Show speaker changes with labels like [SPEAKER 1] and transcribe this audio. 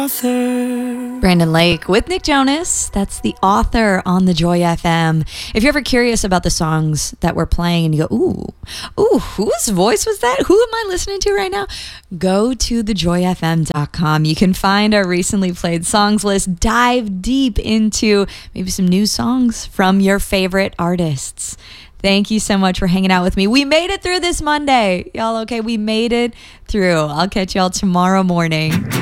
[SPEAKER 1] Brandon Lake with Nick Jonas. That's the author on the Joy FM. If you're ever curious about the songs that we're playing and you go, ooh, whose voice was that? Who am I listening to right now? Go to thejoyfm.com. You can find our recently played songs list. Dive deep into maybe some new songs from your favorite artists. Thank you so much for hanging out with me. We made it through this Monday. Y'all okay? We made it through. I'll catch y'all tomorrow morning.